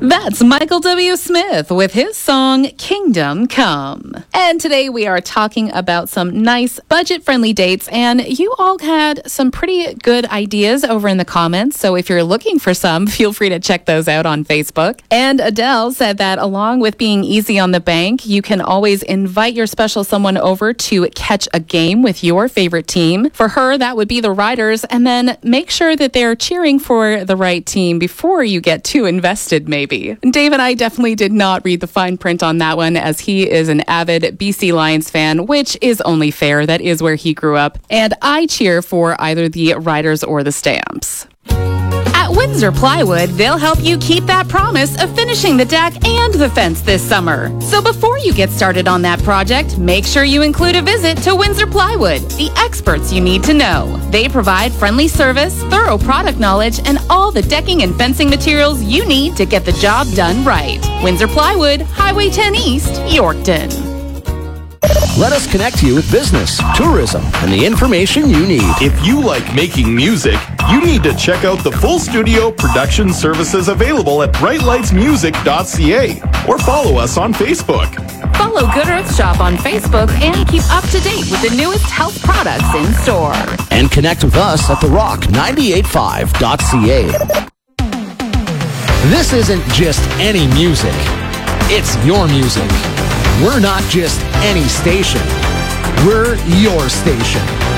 That's Michael W. Smith with his song Kingdom Come. And today we are talking about some nice budget-friendly dates, and you all had some pretty good ideas over in the comments. So if you're looking for some, feel free to check those out on Facebook. And Adele said that along with being easy on the bank, you can always invite your special someone over to catch a game with your favorite team. For her, that would be the Riders, and then make sure that they're cheering for the right team before you get too invested, maybe. Dave and I definitely did not read the fine print on that one, as he is an avid BC Lions fan, which is only fair. That is where he grew up. And I cheer for either the Riders or the Stamps. At Windsor Plywood, they'll help you keep that promise of finishing the deck and the fence this summer. So before you get started on that project, make sure you include a visit to Windsor Plywood, the experts you need to know. They provide friendly service, thorough product knowledge, and all the decking and fencing materials you need to get the job done right. Windsor Plywood, Highway 10 East, Yorkton. Let us connect you with business, tourism, and the information you need. If you like making music, you need to check out the full studio production services available at brightlightsmusic.ca or follow us on Facebook. Follow Good Earth Shop on Facebook and keep up to date with the newest health products in store. And connect with us at therock985.ca. This isn't just any music. It's your music. We're not just any station. We're your station.